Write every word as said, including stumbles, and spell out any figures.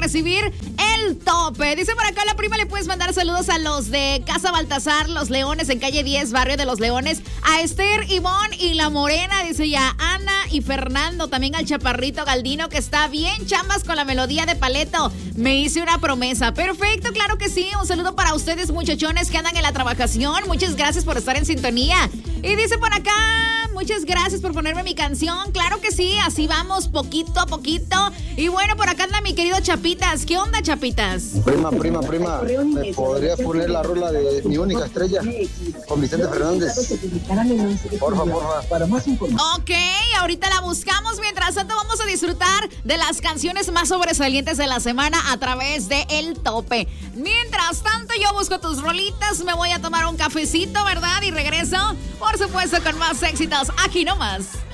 recibir el tope. Dice por acá la prima, le puedes mandar saludos a los de Casa Baltasar, Los Leones, en calle diez, barrio de Los Leones, a Esther, Ivonne y La Morena, dice ya, Ana y Fernando, también al Chaparrito Galdino, que está bien chambas con la melodía de Paleto. Me hice una promesa. Perfecto, claro que sí. Un saludo para ustedes, muchachones que andan en la trabajación. Muchas gracias por estar en sintonía. Y dice por acá, muchas gracias por ponerme mi canción. Claro que sí, así vamos, poquito a poquito. Y bueno, por acá anda mi querido Chapitas. ¿Qué onda, Chapitas? Prima, prima, prima, ¿me podrías poner la rola de Mi Única Estrella con Vicente Fernández? Porfa, porfa. Ok, ahorita la buscamos. Mientras tanto, vamos a disfrutar de las canciones más sobresalientes de la semana a través de El Tope. Mientras tanto, yo busco tus rolitas, me voy a tomar un cafecito, ¿verdad? Y regreso, por supuesto, con más éxitos aquí nomás.